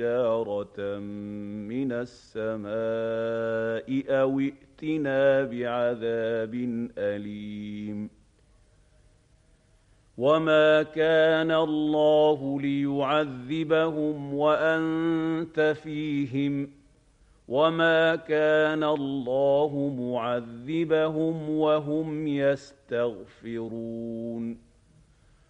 حجارة من السماء أو ائتنا بعذاب أليم وما كان الله ليعذبهم وأنت فيهم وما كان الله معذبهم وهم يستغفرون